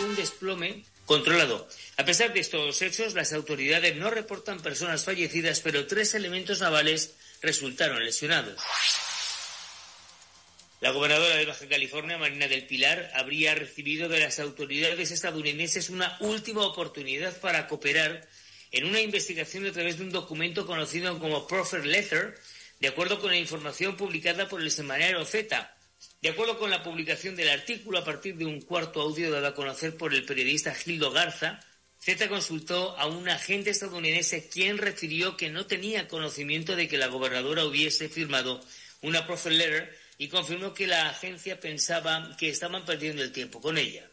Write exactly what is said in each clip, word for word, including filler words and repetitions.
un desplome controlado. A pesar de estos hechos, las autoridades no reportan personas fallecidas, pero tres elementos navales resultaron lesionados. La gobernadora de Baja California, Marina del Pilar, habría recibido de las autoridades estadounidenses una última oportunidad para cooperar en una investigación a través de un documento conocido como Proffer Letter, de acuerdo con la información publicada por el semanario Z. De acuerdo con la publicación del artículo, a partir de un cuarto audio dado a conocer por el periodista Gildo Garza, Z consultó a un agente estadounidense quien refirió que no tenía conocimiento de que la gobernadora hubiese firmado una Proffer Letter y confirmó que la agencia pensaba que estaban perdiendo el tiempo con ella.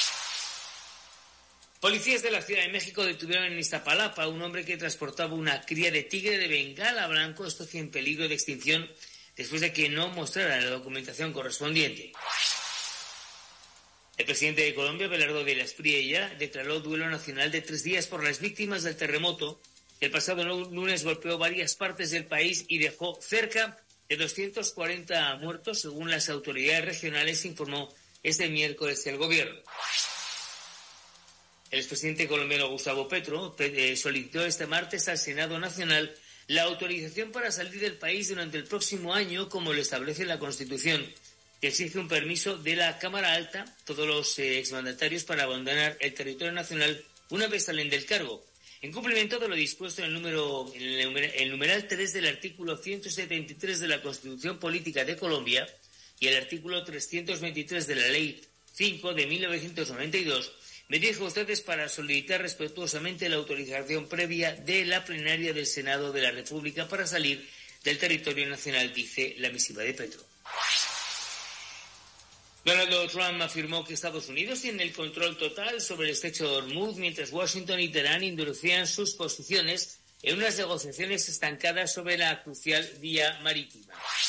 Policías de la Ciudad de México detuvieron en Iztapalapa a un hombre que transportaba una cría de tigre de Bengala blanco, esto en peligro de extinción, después de que no mostrara la documentación correspondiente. El presidente de Colombia, Belardo de la Espriella, declaró duelo nacional de tres días por las víctimas del terremoto que el pasado lunes golpeó varias partes del país y dejó cerca de doscientos cuarenta muertos, según las autoridades regionales, informó este miércoles el gobierno. El expresidente colombiano Gustavo Petro solicitó este martes al Senado Nacional la autorización para salir del país durante el próximo año, como lo establece la Constitución, que exige un permiso de la Cámara Alta, todos los eh, exmandatarios, para abandonar el territorio nacional una vez salen del cargo, en cumplimiento de lo dispuesto en el, número, en el, numer, el numeral tres del artículo ciento setenta y tres de la Constitución Política de Colombia y el artículo trescientos veintitrés de la Ley cinco de mil novecientos noventa y dos. Me dirijo a ustedes para solicitar respetuosamente la autorización previa de la plenaria del Senado de la República para salir del territorio nacional, dice la misiva de Petro. Donald Trump afirmó que Estados Unidos tiene el control total sobre el estrecho de Hormuz, mientras Washington y Teherán endurecían sus posiciones en unas negociaciones estancadas sobre la crucial vía marítima.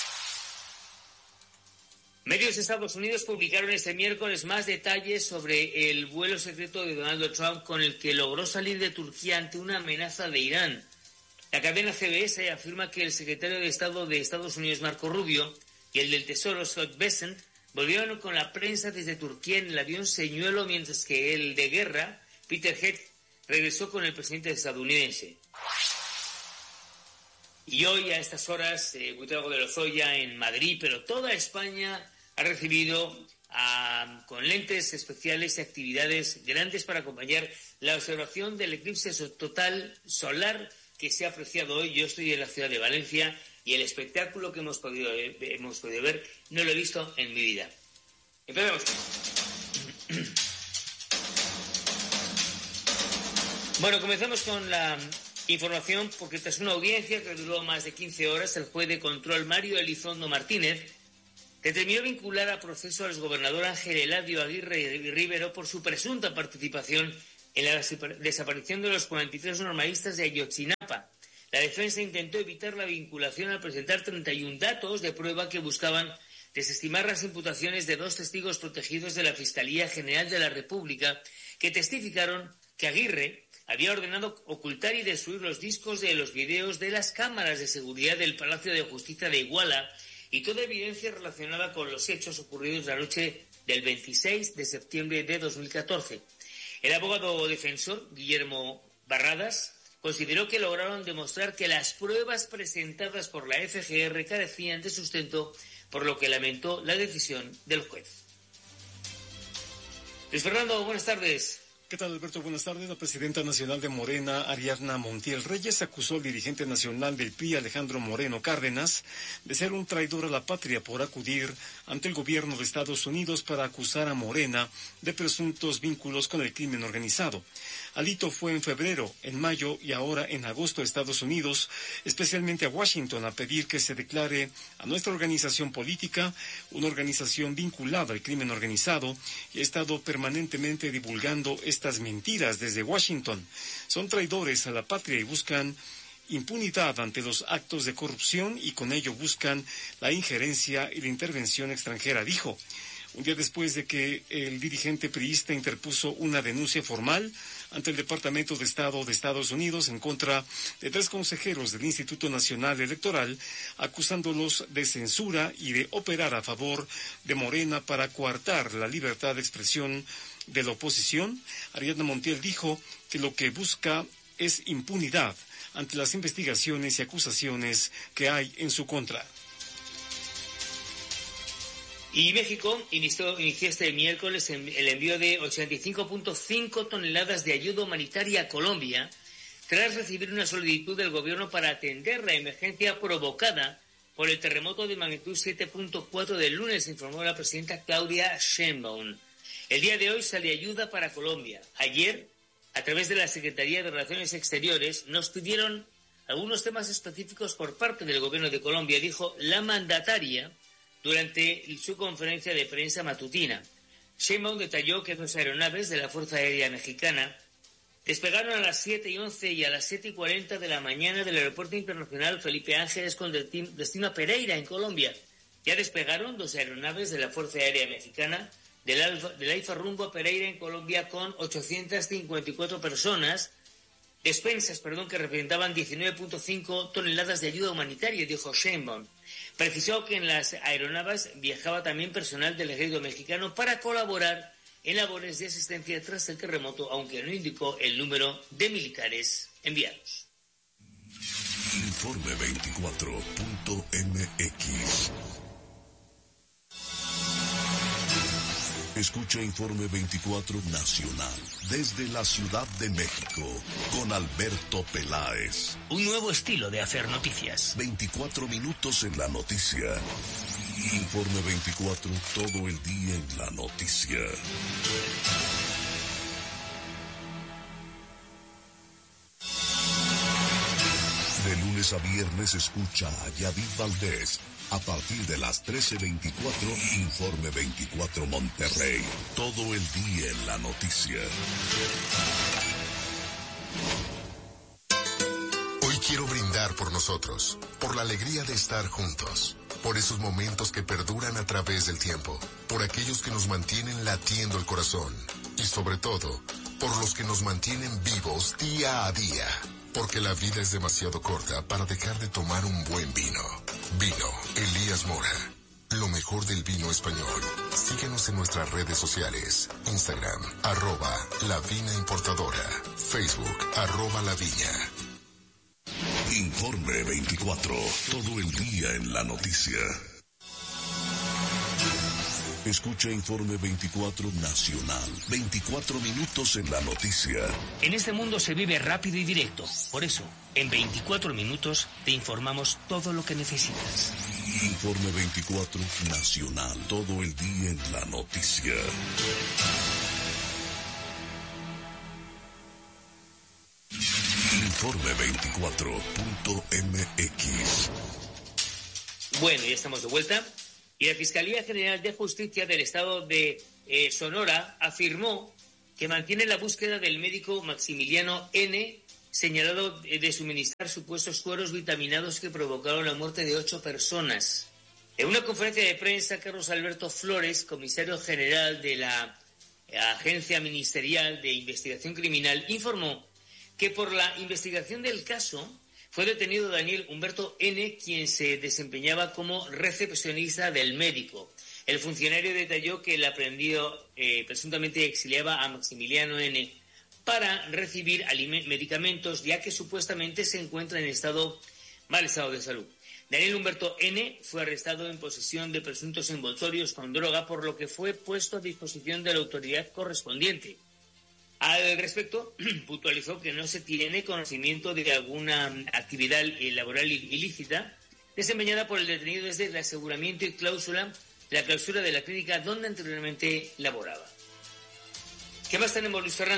Medios de Estados Unidos publicaron este miércoles más detalles sobre el vuelo secreto de Donald Trump con el que logró salir de Turquía ante una amenaza de Irán. La cadena C B S afirma que el secretario de Estado de Estados Unidos, Marco Rubio, y el del Tesoro, Scott Bessent, volvieron con la prensa desde Turquía en el avión señuelo, mientras que el de guerra, Peter Heath, regresó con el presidente estadounidense. Y hoy, a estas horas, eh, Buitrago de Lozoya en Madrid, pero toda España ha recibido uh, con lentes especiales y actividades grandes para acompañar la observación del eclipse total solar que se ha apreciado hoy. Yo estoy en la ciudad de Valencia y el espectáculo que hemos podido, eh, hemos podido ver no lo he visto en mi vida. Empecemos. Bueno, comenzamos con la información, porque tras una audiencia que duró más de quince horas, el juez de control Mario Elizondo Martínez determinó vincular a proceso al exgobernador Ángel Eladio Aguirre Rivero por su presunta participación en la desaparición de los cuarenta y tres normalistas de Ayotzinapa. La defensa intentó evitar la vinculación al presentar treinta y un datos de prueba que buscaban desestimar las imputaciones de dos testigos protegidos de la Fiscalía General de la República, que testificaron que Aguirre había ordenado ocultar y destruir los discos de los videos de las cámaras de seguridad del Palacio de Justicia de Iguala y toda evidencia relacionada con los hechos ocurridos la noche del veintiséis de septiembre de dos mil catorce. El abogado defensor, Guillermo Barradas, consideró que lograron demostrar que las pruebas presentadas por la F G R carecían de sustento, por lo que lamentó la decisión del juez. Luis Fernando, buenas tardes. ¿Qué tal, Alberto? Buenas tardes. La presidenta nacional de Morena, Ariadna Montiel Reyes, acusó al dirigente nacional del P R I, Alejandro Moreno Cárdenas, de ser un traidor a la patria por acudir ante el gobierno de Estados Unidos para acusar a Morena de presuntos vínculos con el crimen organizado. Alito fue en febrero, en mayo y ahora en agosto a Estados Unidos, especialmente a Washington, a pedir que se declare a nuestra organización política una organización vinculada al crimen organizado, y ha estado permanentemente divulgando estas mentiras desde Washington. Son traidores a la patria y buscan impunidad ante los actos de corrupción, y con ello buscan la injerencia y la intervención extranjera, dijo. un día después de que el dirigente priista interpuso una denuncia formal ante el Departamento de Estado de Estados Unidos en contra de tres consejeros del Instituto Nacional Electoral, acusándolos de censura y de operar a favor de Morena para coartar la libertad de expresión de la oposición. Ariadna Montiel dijo que lo que busca es impunidad ante las investigaciones y acusaciones que hay en su contra. Y México inició, inició este miércoles el envío de ochenta y cinco punto cinco toneladas de ayuda humanitaria a Colombia, tras recibir una solicitud del gobierno para atender la emergencia provocada por el terremoto de magnitud siete punto cuatro del lunes, informó la presidenta Claudia Sheinbaum. El día de hoy sale ayuda para Colombia. Ayer, a través de la Secretaría de Relaciones Exteriores, nos pidieron algunos temas específicos por parte del gobierno de Colombia, dijo la mandataria durante su conferencia de prensa matutina. Sheinbaum detalló que dos aeronaves de la Fuerza Aérea Mexicana despegaron a las siete y once y a las siete y cuarenta de la mañana del Aeropuerto Internacional Felipe Ángeles con destino a Pereira, en Colombia. Ya despegaron dos aeronaves de la Fuerza Aérea Mexicana del Alfa, del AIFA rumbo a Pereira, en Colombia, con ochocientas cincuenta y cuatro personas, despensas, perdón, que representaban diecinueve punto cinco toneladas de ayuda humanitaria, dijo Sheinbaum. Precisó que en las aeronaves viajaba también personal del ejército mexicano para colaborar en labores de asistencia tras el terremoto, aunque no indicó el número de militares enviados. Informe veinticuatro punto m x. Escucha Informe veinticuatro Nacional desde la Ciudad de México con Alberto Peláez. Un nuevo estilo de hacer noticias. veinticuatro minutos en la noticia. Informe veinticuatro, todo el día en la noticia. De lunes a viernes escucha a Yadid Valdés. A partir de las trece veinticuatro, Informe veinticuatro Monterrey. Todo el día en la noticia. Hoy quiero brindar por nosotros, por la alegría de estar juntos, por esos momentos que perduran a través del tiempo, por aquellos que nos mantienen latiendo el corazón y sobre todo, por los que nos mantienen vivos día a día. Porque la vida es demasiado corta para dejar de tomar un buen vino. Vino Elías Mora. Lo mejor del vino español. Síguenos en nuestras redes sociales. Instagram, arroba La Vina Importadora. Facebook, arroba La Viña. Informe veinticuatro. Todo el día en la noticia. Escucha Informe veinticuatro Nacional. veinticuatro minutos en la noticia. En este mundo se vive rápido y directo. Por eso, en veinticuatro minutos te informamos todo lo que necesitas. Informe veinticuatro Nacional. Todo el día en la noticia. Informe veinticuatro punto m x. Bueno, ya estamos de vuelta. Y la Fiscalía General de Justicia del Estado de eh, Sonora afirmó que mantiene la búsqueda del médico Maximiliano N., señalado de suministrar supuestos sueros vitaminados que provocaron la muerte de ocho personas. En una conferencia de prensa, Carlos Alberto Flores, comisario general de la Agencia Ministerial de Investigación Criminal, informó que por la investigación del caso fue detenido Daniel Humberto N., quien se desempeñaba como recepcionista del médico. El funcionario detalló que el aprendido eh, presuntamente exiliaba a Maximiliano N. para recibir medicamentos, ya que supuestamente se encuentra en estado mal estado de salud. Daniel Humberto N. fue arrestado en posesión de presuntos envoltorios con droga, por lo que fue puesto a disposición de la autoridad correspondiente. Al respecto, puntualizó que no se tiene conocimiento de alguna actividad laboral ilícita desempeñada por el detenido desde el aseguramiento y cláusula, la clausura de la clínica donde anteriormente laboraba. ¿Qué más tenemos, Luis Fernando?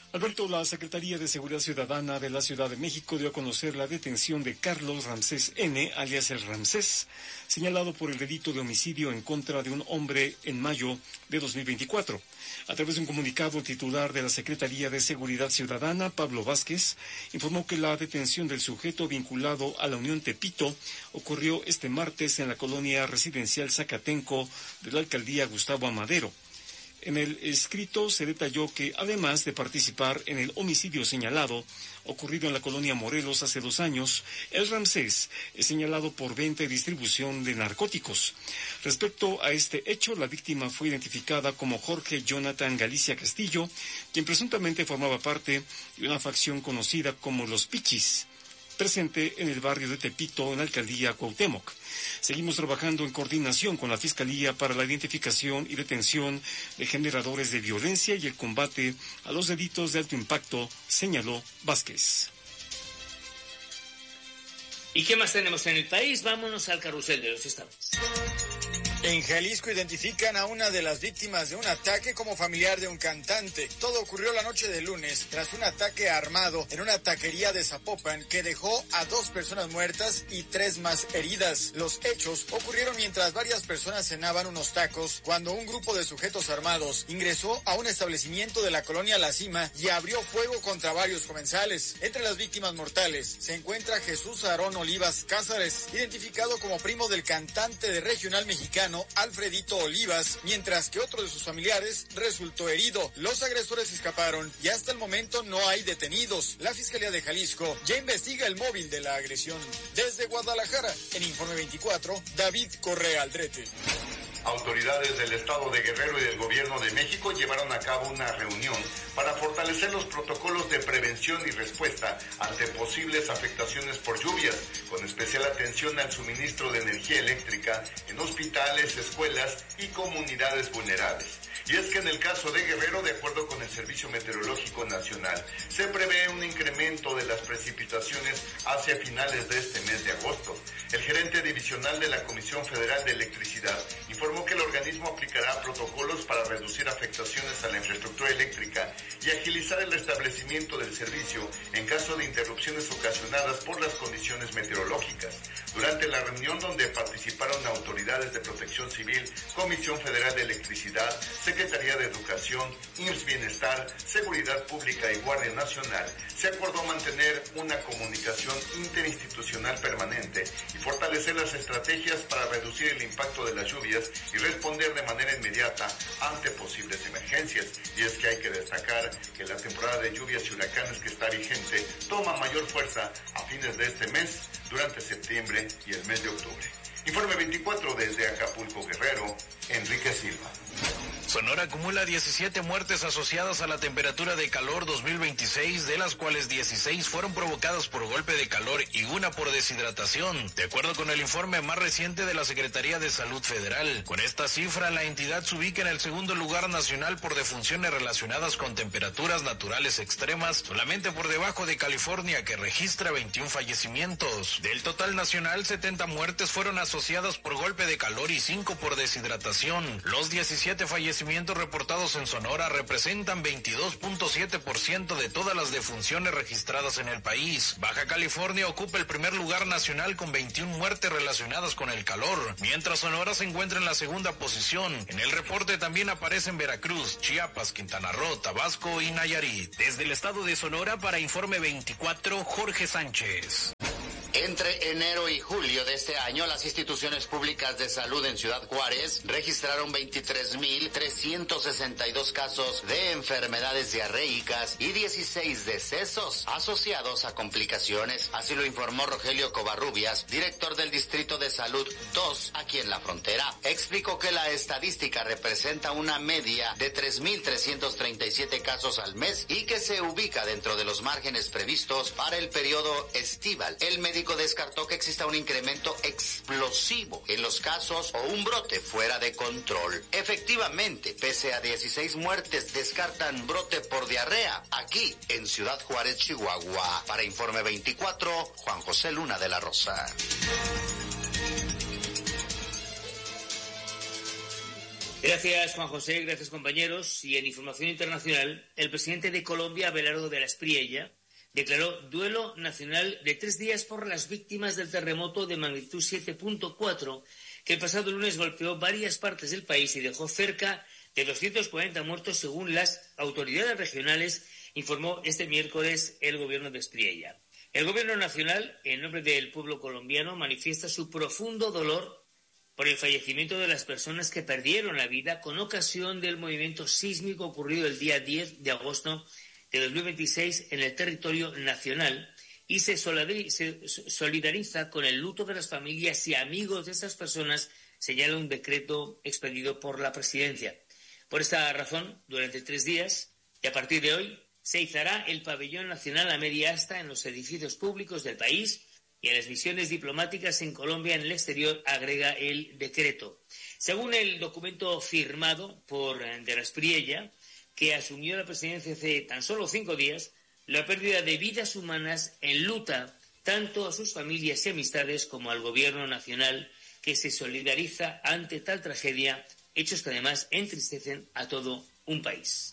Alberto, la Secretaría de Seguridad Ciudadana de la Ciudad de México dio a conocer la detención de Carlos Ramsés N., alias el Ramsés, señalado por el delito de homicidio en contra de un hombre en mayo de dos mil veinticuatro. A través de un comunicado, el titular de la Secretaría de Seguridad Ciudadana, Pablo Vázquez, informó que la detención del sujeto vinculado a la Unión Tepito ocurrió este martes en la colonia residencial Zacatenco de la alcaldía Gustavo Amadero. En el escrito se detalló que, además de participar en el homicidio señalado, ocurrido en la colonia Morelos hace dos años, el Ramsés es señalado por venta y distribución de narcóticos. Respecto a este hecho, la víctima fue identificada como Jorge Jonathan Galicia Castillo, quien presuntamente formaba parte de una facción conocida como los Pichis, presente en el barrio de Tepito, en la alcaldía Cuauhtémoc. Seguimos trabajando en coordinación con la Fiscalía para la identificación y detención de generadores de violencia y el combate a los delitos de alto impacto, señaló Vázquez. ¿Y qué más tenemos en el país? Vámonos al carrusel de los estados. En Jalisco identifican a una de las víctimas de un ataque como familiar de un cantante. Todo ocurrió la noche del lunes tras un ataque armado en una taquería de Zapopan que dejó a dos personas muertas y tres más heridas. Los hechos ocurrieron mientras varias personas cenaban unos tacos cuando un grupo de sujetos armados ingresó a un establecimiento de la colonia La Cima y abrió fuego contra varios comensales. Entre las víctimas mortales se encuentra Jesús Aarón Olivas Cázares, identificado como primo del cantante de regional mexicano Alfredito Olivas, mientras que otro de sus familiares resultó herido. Los agresores escaparon y hasta el momento no hay detenidos. La Fiscalía de Jalisco ya investiga el móvil de la agresión. Desde Guadalajara, en Informe veinticuatro, David Correa Aldrete. Autoridades del Estado de Guerrero y del Gobierno de México llevaron a cabo una reunión para fortalecer los protocolos de prevención y respuesta ante posibles afectaciones por lluvias, con especial atención al suministro de energía eléctrica en hospitales, escuelas y comunidades vulnerables. Y es que en el caso de Guerrero, de acuerdo con el Servicio Meteorológico Nacional, se prevé un incremento de las precipitaciones hacia finales de este mes de agosto. El gerente divisional de la Comisión Federal de Electricidad informó que el organismo aplicará protocolos para reducir afectaciones a la infraestructura eléctrica y agilizar el restablecimiento del servicio en caso de interrupciones ocasionadas por las condiciones meteorológicas. Durante la reunión, donde participaron autoridades de Protección Civil, Comisión Federal de Electricidad, Secretaría de Educación, I M S S Bienestar, Seguridad Pública y Guardia Nacional, se acordó mantener una comunicación interinstitucional permanente y fortalecer las estrategias para reducir el impacto de las lluvias y responder de manera inmediata ante posibles emergencias. Y es que hay que destacar que la temporada de lluvias y huracanes que está vigente toma mayor fuerza a fines de este mes, durante septiembre y el mes de octubre. Informe veinticuatro desde Acapulco, Guerrero, Enrique Silva. Sonora acumula diecisiete muertes asociadas a la temperatura de calor dos mil veintiséis, de las cuales dieciséis fueron provocadas por golpe de calor y una por deshidratación, de acuerdo con el informe más reciente de la Secretaría de Salud Federal. Con esta cifra, la entidad se ubica en el segundo lugar nacional por defunciones relacionadas con temperaturas naturales extremas, solamente por debajo de California, que registra veintiún fallecimientos. Del total nacional, setenta muertes fueron asociadas por golpe de calor y cinco por deshidratación. Los diecisiete fallecimientos reportados en Sonora representan veintidós punto siete por ciento de todas las defunciones registradas en el país. Baja California ocupa el primer lugar nacional con veintiún muertes relacionadas con el calor, mientras Sonora se encuentra en la segunda posición. En el reporte también aparecen Veracruz, Chiapas, Quintana Roo, Tabasco y Nayarit. Desde el estado de Sonora, para Informe veinticuatro, Jorge Sánchez. Entre enero y julio de este año, las instituciones públicas de salud en Ciudad Juárez registraron veintitrés mil trescientos sesenta y dos casos de enfermedades diarreicas y dieciséis decesos asociados a complicaciones. Así lo informó Rogelio Covarrubias, director del Distrito de Salud dos, aquí en la frontera. Explicó que la estadística representa una media de tres mil trescientos treinta y siete casos al mes y que se ubica dentro de los márgenes previstos para el periodo estival. El médico descartó que exista un incremento explosivo en los casos o un brote fuera de control. Efectivamente, pese a dieciséis muertes, descartan brote por diarrea aquí en Ciudad Juárez, Chihuahua. Para Informe veinticuatro, Juan José Luna de la Rosa. Gracias, Juan José, gracias, compañeros. Y en información internacional, el presidente de Colombia, Abelardo de la Espriella, declaró duelo nacional de tres días por las víctimas del terremoto de magnitud siete punto cuatro que el pasado lunes golpeó varias partes del país y dejó cerca de doscientos cuarenta muertos, según las autoridades regionales, informó este miércoles el gobierno de Espriella. El gobierno nacional, en nombre del pueblo colombiano, manifiesta su profundo dolor por el fallecimiento de las personas que perdieron la vida con ocasión del movimiento sísmico ocurrido el día diez de agosto de dos mil veintiséis en el territorio nacional y se solidariza con el luto de las familias y amigos de estas personas, señala un decreto expedido por la presidencia. Por esta razón, durante tres días y a partir de hoy, se izará el pabellón nacional a media asta en los edificios públicos del país y en las misiones diplomáticas en Colombia en el exterior, agrega el decreto. Según el documento firmado por de la Espriella, que asumió la presidencia hace tan solo cinco días, la pérdida de vidas humanas enluta tanto a sus familias y amistades como al gobierno nacional, que se solidariza ante tal tragedia, hechos que además entristecen a todo un país.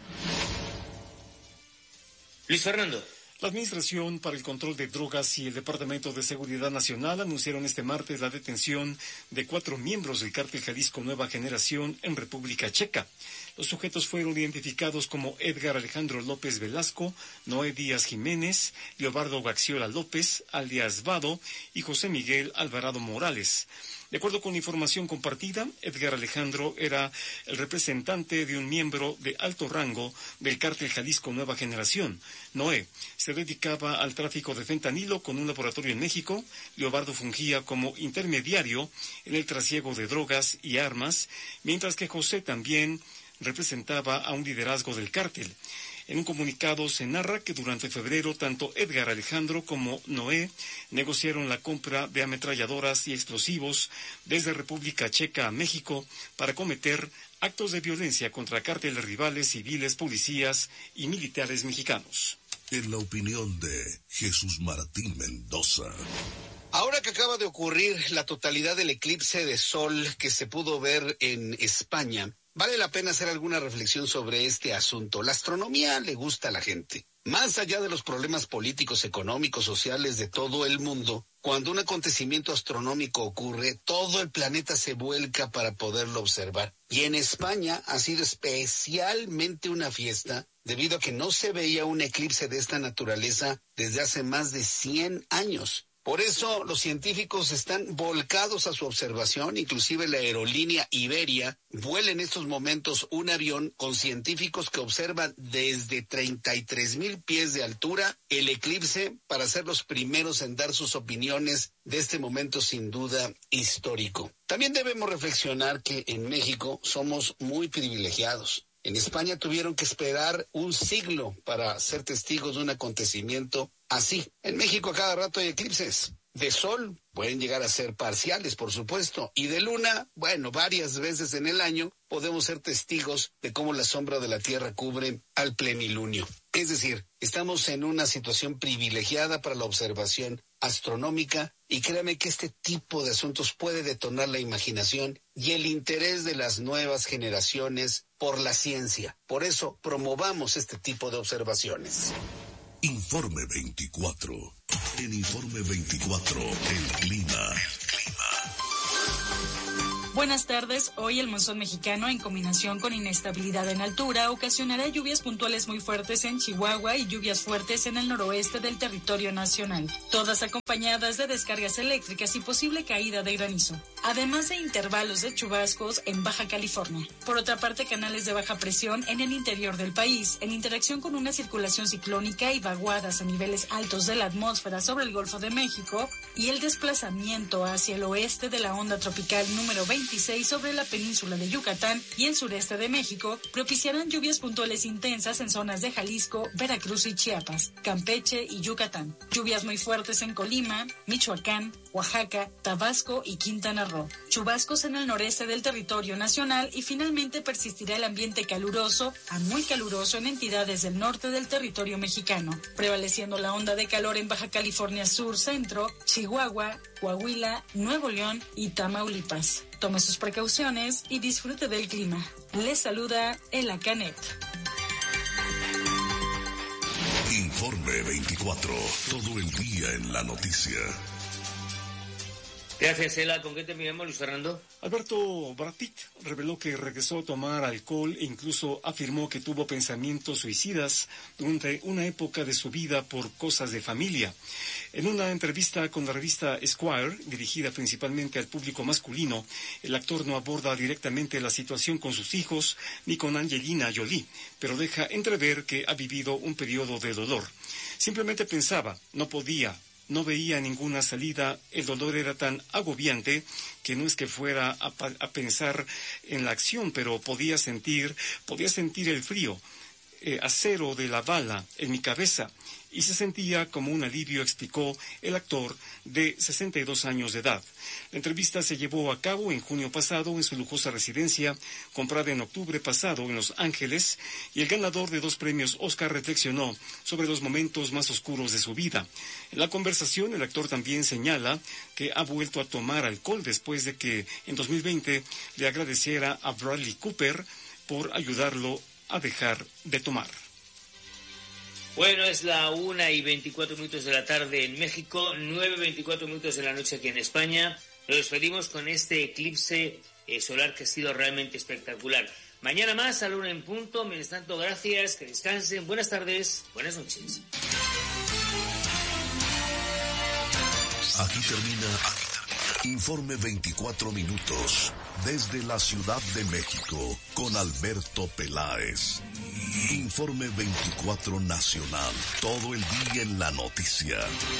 Luis Fernando. La Administración para el Control de Drogas y el Departamento de Seguridad Nacional anunciaron este martes la detención de cuatro miembros del Cártel Jalisco Nueva Generación en República Checa. Los sujetos fueron identificados como Edgar Alejandro López Velasco, Noé Díaz Jiménez, Leobardo Gaxiola López, alias Vado, y José Miguel Alvarado Morales. De acuerdo con información compartida, Edgar Alejandro era el representante de un miembro de alto rango del Cártel Jalisco Nueva Generación. Noé se dedicaba al tráfico de fentanilo con un laboratorio en México. Leobardo fungía como intermediario en el trasiego de drogas y armas, mientras que José también representaba a un liderazgo del cártel. En un comunicado se narra que durante febrero tanto Edgar Alejandro como Noé negociaron la compra de ametralladoras y explosivos desde República Checa a México para cometer actos de violencia contra cárteles rivales, civiles, policías y militares mexicanos. En la opinión de Jesús Martín Mendoza. Ahora que acaba de ocurrir la totalidad del eclipse de sol que se pudo ver en España, vale la pena hacer alguna reflexión sobre este asunto. La astronomía le gusta a la gente. Más allá de los problemas políticos, económicos, sociales de todo el mundo, cuando un acontecimiento astronómico ocurre, todo el planeta se vuelca para poderlo observar. Y en España ha sido especialmente una fiesta, debido a que no se veía un eclipse de esta naturaleza desde hace más de cien años. Por eso los científicos están volcados a su observación, inclusive la aerolínea Iberia vuela en estos momentos un avión con científicos que observan desde treinta y tres mil pies de altura el eclipse para ser los primeros en dar sus opiniones de este momento sin duda histórico. También debemos reflexionar que en México somos muy privilegiados. En España tuvieron que esperar un siglo para ser testigos de un acontecimiento así. En México a cada rato hay eclipses. De sol pueden llegar a ser parciales, por supuesto. Y de luna, bueno, varias veces en el año podemos ser testigos de cómo la sombra de la Tierra cubre al plenilunio. Es decir, estamos en una situación privilegiada para la observación astronómica y créame que este tipo de asuntos puede detonar la imaginación y el interés de las nuevas generaciones por la ciencia. Por eso promovamos este tipo de observaciones. Informe veinticuatro. En Informe veinticuatro, el clima. Buenas tardes. Hoy el monzón mexicano, en combinación con inestabilidad en altura, ocasionará lluvias puntuales muy fuertes en Chihuahua y lluvias fuertes en el noroeste del territorio nacional, todas acompañadas de descargas eléctricas y posible caída de granizo, además de intervalos de chubascos en Baja California. Por otra parte, canales de baja presión en el interior del país, en interacción con una circulación ciclónica y vaguadas a niveles altos de la atmósfera sobre el Golfo de México y el desplazamiento hacia el oeste de la onda tropical número veintiséis sobre la península de Yucatán y el sureste de México, propiciarán lluvias puntuales intensas en zonas de Jalisco, Veracruz y Chiapas, Campeche y Yucatán. Lluvias muy fuertes en Colima, Michoacán, Oaxaca, Tabasco y Quintana Roo. Chubascos en el noreste del territorio nacional y finalmente persistirá el ambiente caluroso a muy caluroso en entidades del norte del territorio mexicano, prevaleciendo la onda de calor en Baja California Sur, Centro, Chihuahua, Coahuila, Nuevo León y Tamaulipas. Tome sus precauciones y disfrute del clima. Les saluda Ela Canet. Informe veinticuatro, todo el día en la noticia. Gracias, Ela. ¿Con qué terminamos, Luis Fernando? Alberto Brad Pitt reveló que regresó a tomar alcohol e incluso afirmó que tuvo pensamientos suicidas durante una época de su vida por cosas de familia. En una entrevista con la revista Esquire, dirigida principalmente al público masculino, el actor no aborda directamente la situación con sus hijos ni con Angelina Jolie, pero deja entrever que ha vivido un periodo de dolor. Simplemente pensaba, no podía. No veía ninguna salida, el dolor era tan agobiante que no es que fuera a, a pensar en la acción, pero podía sentir, podía sentir el frío, eh, acero de la bala en mi cabeza, y se sentía como un alivio, explicó el actor de sesenta y dos años de edad. La entrevista se llevó a cabo en junio pasado en su lujosa residencia, comprada en octubre pasado en Los Ángeles, y el ganador de dos premios Oscar reflexionó sobre los momentos más oscuros de su vida. En la conversación, el actor también señala que ha vuelto a tomar alcohol después de que en dos mil veinte le agradeciera a Bradley Cooper por ayudarlo a dejar de tomar. Bueno, es la una y veinticuatro minutos de la tarde en México, nueve y veinticuatro minutos de la noche aquí en España. Nos despedimos con este eclipse eh, solar que ha sido realmente espectacular. Mañana más a la una en punto. Mientras tanto, gracias, que descansen. Buenas tardes, buenas noches. Aquí termina Informe veinticuatro minutos desde la Ciudad de México con Alberto Peláez. Informe veinticuatro Nacional, todo el día en la noticia.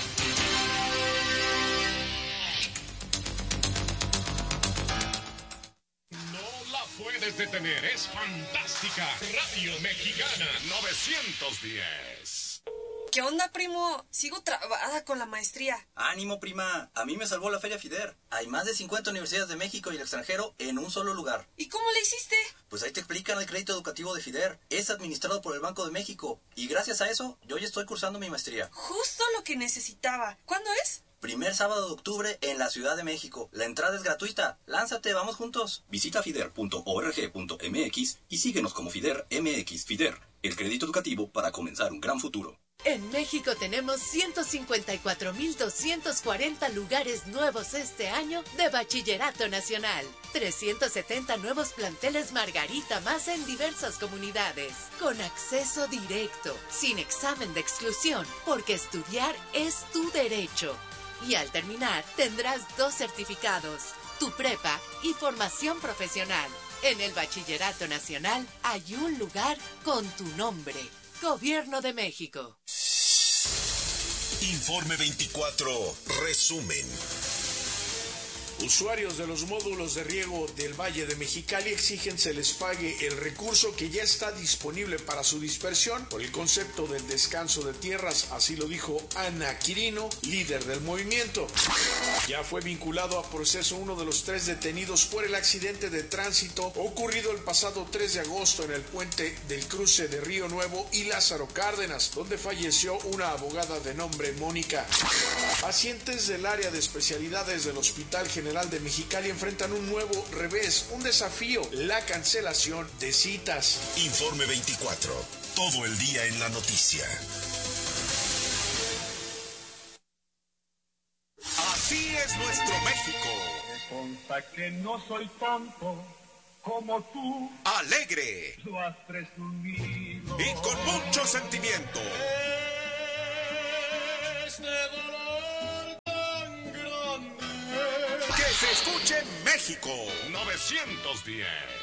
No la puedes detener, es fantástica. Radio Mexicana novecientos diez. ¿Qué onda, primo? Sigo trabada con la maestría. Ánimo, prima. A mí me salvó la Feria FIDER. Hay más de cincuenta universidades de México y el extranjero en un solo lugar. ¿Y cómo le hiciste? Pues ahí te explican el crédito educativo de FIDER. Es administrado por el Banco de México. Y gracias a eso, yo ya estoy cursando mi maestría. Justo lo que necesitaba. ¿Cuándo es? Primer sábado de octubre en la Ciudad de México. La entrada es gratuita. Lánzate, vamos juntos. Visita fider punto org punto mx y síguenos como FIDER M X. FIDER, el crédito educativo para comenzar un gran futuro. En México tenemos ciento cincuenta y cuatro mil doscientos cuarenta lugares nuevos este año de Bachillerato Nacional. trescientos setenta nuevos planteles Margarita más en diversas comunidades. Con acceso directo, sin examen de exclusión, porque estudiar es tu derecho. Y al terminar, tendrás dos certificados, tu prepa y formación profesional. En el Bachillerato Nacional hay un lugar con tu nombre. Gobierno de México. Informe veinticuatro, resumen. Usuarios de los módulos de riego del Valle de Mexicali exigen se les pague el recurso que ya está disponible para su dispersión por el concepto del descanso de tierras, así lo dijo Ana Quirino, líder del movimiento. Ya fue vinculado a proceso uno de los tres detenidos por el accidente de tránsito ocurrido el pasado tres de agosto en el puente del cruce de Río Nuevo y Lázaro Cárdenas, donde falleció una abogada de nombre Mónica. Pacientes del área de especialidades del Hospital General de Mexicali enfrentan un nuevo revés, un desafío, la cancelación de citas. Informe veinticuatro, todo el día en la noticia. Así es nuestro México. Me consta que no soy tonto como tú. Alegre. Lo has presumido. Y con mucho sentimiento. Este dolor tan grande. Que se escuche México. novecientos diez.